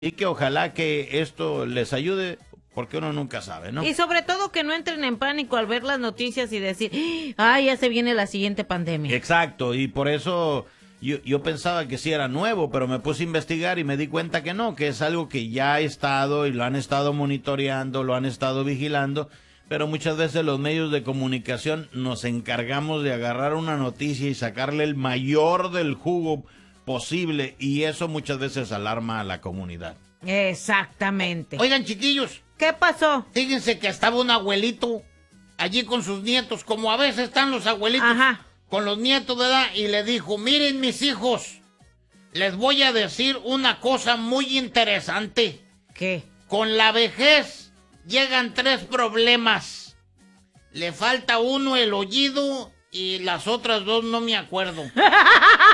y que ojalá que esto les ayude, porque uno nunca sabe, ¿no? Y sobre todo que no entren en pánico al ver las noticias y decir, ay, ya se viene la siguiente pandemia. Exacto, y por eso yo pensaba que sí era nuevo, pero me puse a investigar y me di cuenta que no, que es algo que ya ha estado y lo han estado monitoreando, lo han estado vigilando, pero muchas veces los medios de comunicación nos encargamos de agarrar una noticia y sacarle el mayor del jugo posible, y eso muchas veces alarma a la comunidad. Exactamente. Oigan, chiquillos, ¿Qué pasó? fíjense que estaba un abuelito allí con sus nietos, como a veces están los abuelitos. Ajá. Con los nietos, ¿verdad? Y le dijo, miren mis hijos, les voy a decir una cosa muy interesante. ¿Qué? Con la vejez llegan 3 problemas. Le falta uno el oído y las otras 2 no me acuerdo.